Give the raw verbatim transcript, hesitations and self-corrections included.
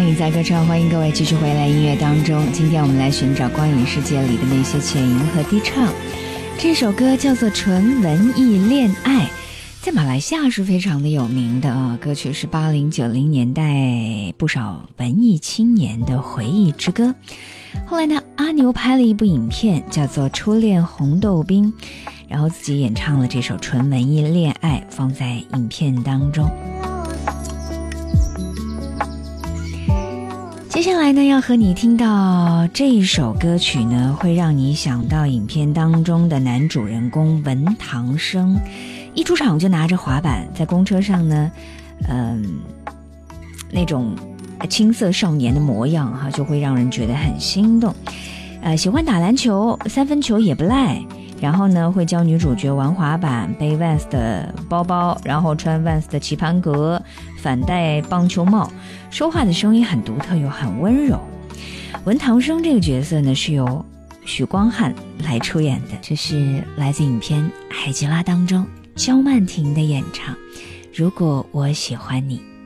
影在歌唱，欢迎各位继续回来音乐当中。今天我们来寻找光影世界里的那些浅吟和低唱。这首歌叫做《纯文艺恋爱》，在马来西亚是非常的有名的啊。歌曲是八零九零年代不少文艺青年的回忆之歌。后来呢，阿牛拍了一部影片叫做《初恋红豆冰》，然后自己演唱了这首《纯文艺恋爱》，放在影片当中。接下来呢，要和你听到这一首歌曲呢，会让你想到影片当中的男主人公文堂生，一出场就拿着滑板在公车上呢，嗯，那种青涩少年的模样哈，就会让人觉得很心动。呃，喜欢打篮球，三分球也不赖。然后呢，会教女主角玩滑板，背 Vans 的包包，然后穿 Vans 的棋盘格，反戴棒球帽，说话的声音很独特又很温柔。文堂生这个角色呢，是由许光汉来出演的，这是来自影片《海吉拉》当中焦曼婷的演唱。如果我喜欢你。